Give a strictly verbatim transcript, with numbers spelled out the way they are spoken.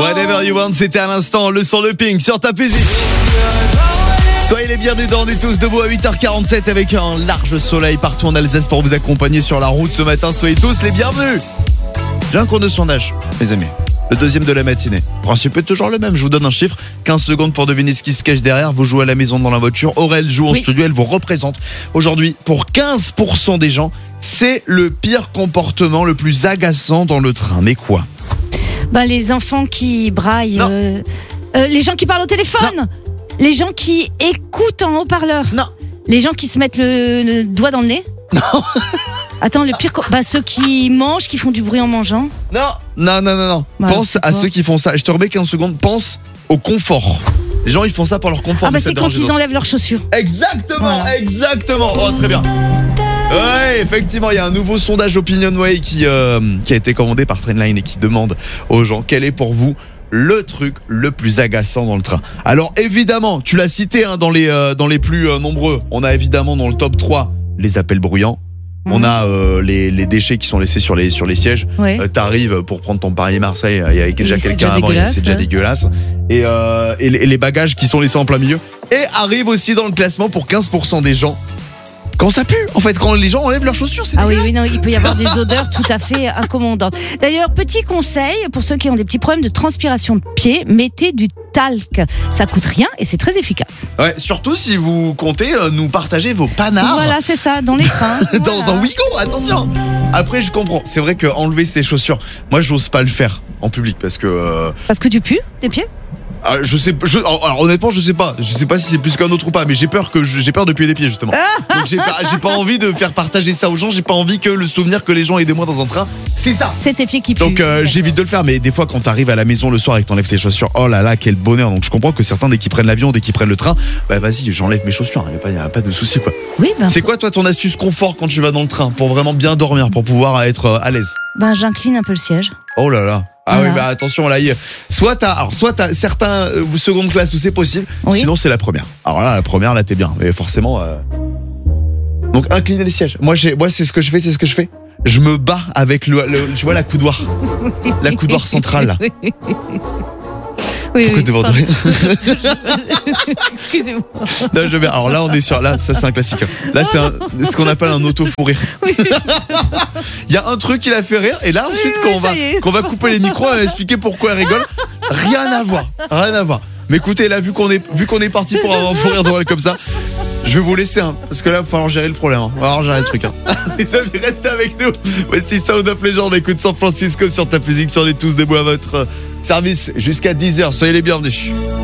Whatever You Want, c'était à l'instant le son de Pink sur ta musique. Soyez les bienvenus dans On est tous debout à huit heures quarante-sept avec un large soleil partout en Alsace pour vous accompagner sur la route ce matin. Soyez tous les bienvenus. J'ai un cours de sondage, mes amis. Le deuxième de la matinée. Le principe est toujours le même. Je vous donne un chiffre. quinze secondes pour deviner ce qui se cache derrière. Vous jouez à la maison dans la voiture. Aurel joue en oui. studio. Elle vous représente. Aujourd'hui, pour quinze pour cent des gens, c'est le pire comportement le plus agaçant dans le train. Mais quoi ? Ben, les enfants qui braillent. Euh, euh, les gens qui parlent au téléphone. Non. Les gens qui écoutent en haut-parleur. Non. Les gens qui se mettent le, le doigt dans le nez. Non. Attends, le pire, bah ceux qui mangent, qui font du bruit en mangeant. Non, non, non, non, non. Bah, pense à ceux qui font ça. Je te remets quinze secondes. Pense au confort. Les gens, ils font ça pour leur confort. Ah bah c'est quand ils enlèvent leurs chaussures. Exactement, voilà. exactement. Oh, très bien. Ouais, effectivement, il y a un nouveau sondage Opinionway qui euh, qui a été commandé par Trendline et qui demande aux gens quel est pour vous le truc le plus agaçant dans le train. Alors évidemment, tu l'as cité hein, dans les euh, dans les plus euh, nombreux. On a évidemment dans le top trois les appels bruyants. Mmh. On a euh, les, les déchets qui sont laissés sur les, sur les sièges. Ouais. Euh, T'arrives pour prendre ton Paris-Marseille, il y a déjà quelqu'un avant, c'est déjà ouais. dégueulasse. Et, euh, et, les, et les bagages qui sont laissés en plein milieu. Et arrive aussi dans le classement pour quinze pour cent des gens. Quand ça pue, en fait, quand les gens enlèvent leurs chaussures, c'est Ah oui, dégueulasse. oui, non, il peut y avoir des odeurs tout à fait incommodantes. D'ailleurs, petit conseil pour ceux qui ont des petits problèmes de transpiration de pied, mettez du talc. Ça coûte rien et c'est très efficace. Ouais, surtout si vous comptez euh, nous partager vos panards. Voilà, c'est ça, dans les trains. dans voilà. un Wigo, attention. Après, je comprends. C'est vrai qu'enlever ses chaussures, moi, j'ose pas le faire en public parce que. Euh... Parce que tu pues des pieds. Ah, je sais, je, alors honnêtement, je sais pas. Je sais pas si c'est plus qu'un autre ou pas, mais j'ai peur que je, j'ai peur de puer des pieds justement. Donc j'ai pas, j'ai pas envie de faire partager ça aux gens. J'ai pas envie que le souvenir que les gens aient de moi dans un train, c'est ça. C'est tes pieds qui puent. Donc euh, j'évite de le faire, mais des fois quand t'arrives à la maison le soir et que t'enlèves tes chaussures, oh là là, quel bonheur. Donc je comprends que certains dès qu'ils prennent l'avion, dès qu'ils prennent le train, bah vas-y, j'enlève mes chaussures. Il y a pas, y a pas de souci quoi. Oui. Ben, c'est quoi toi ton astuce confort quand tu vas dans le train pour vraiment bien dormir, pour pouvoir être à l'aise? Ben j'incline un peu le siège. Oh là là. Ah voilà. oui, bah attention là, y... soit t'as, alors soit t'as certains euh, seconde classe où c'est possible, oui. sinon c'est la première. Alors là, la première, là t'es bien, mais forcément. Euh... Donc incliner les sièges. Moi, j'ai, moi c'est ce que je fais, c'est ce que je fais. Je me bats avec le, le tu vois la coudoir, la coudoir centrale. Là. Oui, Pourquoi oui, t'es mort de rire? Excusez-moi. Non, je vais... Alors là, on est sur. Là, ça, c'est un classique. Là, c'est un... ce qu'on appelle un auto-fou rire. Oui. Il y a un truc qui l'a fait rire, et là, ensuite, oui, quand, oui, on va... quand on va couper les micros, on va expliquer pourquoi elle rigole. Rien à voir. Rien à voir. Mais écoutez, là, vu qu'on est, vu qu'on est parti pour avoir un fou rire drôle comme ça, je vais vous laisser, hein, parce que là, il va falloir gérer le problème. Hein. Il va falloir gérer le truc. Hein. Les amis, restez avec nous. Voici Sound of Legend. Écoute San Francisco sur ta musique, sur les tous debout à votre service jusqu'à dix heures. Soyez les bienvenus.